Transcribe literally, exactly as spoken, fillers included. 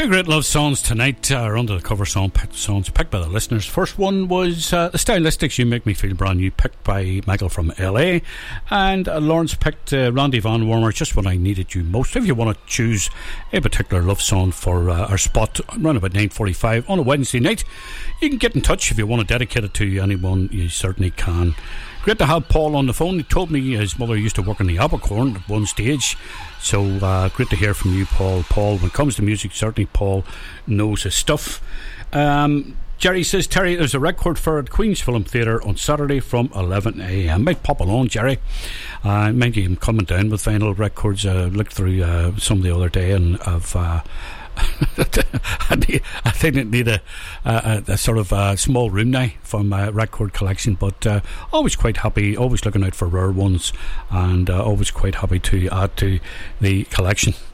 Two great love songs tonight uh, are under the cover song picked, songs picked by the listeners. First one was uh, The Stylistics, You Make Me Feel Brand New, picked by Michael from L A. And uh, Lawrence picked uh, Randy Van Warmer, Just When I Needed You Most. If you want to choose a particular love song for uh, our spot around about nine forty-five on a Wednesday night, you can get in touch. If you want to dedicate it to anyone, you certainly can. Great to have Paul on the phone. He told me his mother used to work in the Abercorn at one stage. So uh, great to hear from you, Paul. Paul, when it comes to music, certainly Paul knows his stuff. Um, Jerry says, Terry, there's a record fair at Queen's Film Theatre on Saturday from eleven a.m. Might pop along, Jerry. Uh, mind you, I'm coming down with vinyl records. I uh, looked through uh, some the other day and I've... Uh, I, need, I think I need a, a, a sort of a small room now for my record collection, but uh, always quite happy, always looking out for rare ones, and uh, always quite happy to add to the collection.